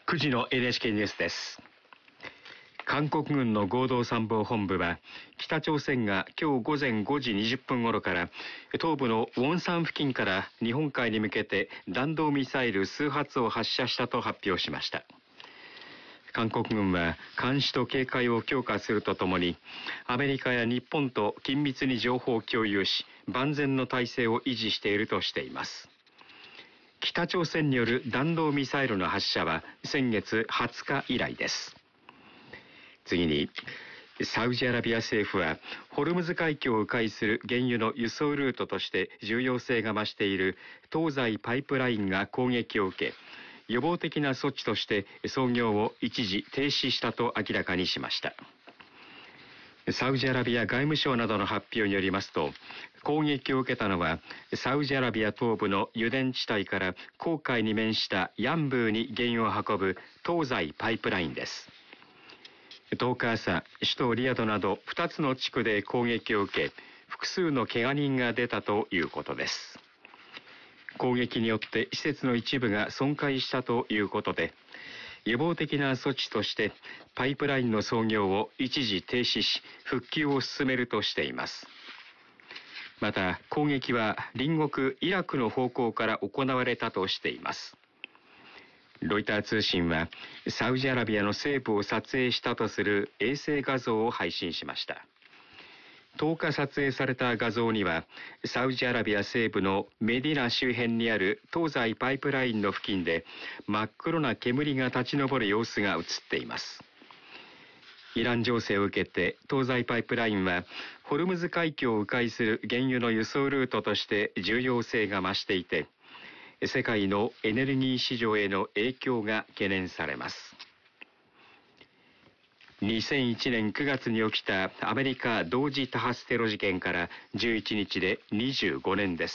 9時の NHK ニュースです。韓国軍の合同参謀本部は、北朝鮮が今日午前5時20分頃から東部のウォンサン付近から日本海に向けて弾道ミサイル数発を発射したと発表しました。韓国軍は監視と警戒を強化するとともに、アメリカや日本と緊密に情報を共有し、万全の体制を維持しているとしています。北朝鮮による弾道ミサイルの発射は先月20日以来です。次に、サウジアラビア政府はホルムズ海峡を迂回する原油の輸送ルートとして重要性が増している東西パイプラインが攻撃を受け、予防的な措置として操業を一時停止したと明らかにしました。サウジアラビア外務省などの発表によりますと、攻撃を受けたのはサウジアラビア東部の油田地帯から黄海に面したヤンブーに原油を運ぶ東西パイプラインです。10日朝、首都リヤドなど2つの地区で攻撃を受け、複数の怪我人が出たということです。攻撃によって施設の一部が損壊したということで、予防的な措置としてパイプラインの操業を一時停止し、復旧を進めるとしています。また、攻撃は隣国イラクの方向から行われたとしています。ロイター通信は、サウジアラビアの西部を撮影したとする衛星画像を配信しました。10日撮影された画像には、サウジアラビア西部のメディナ周辺にある東西パイプラインの付近で真っ黒な煙が立ち上る様子が映っています。イラン情勢を受けて東西パイプラインはホルムズ海峡を迂回する原油の輸送ルートとして重要性が増していて、世界のエネルギー市場への影響が懸念されます。2001年9月に起きたアメリカ同時多発テロ事件から11日で25年です。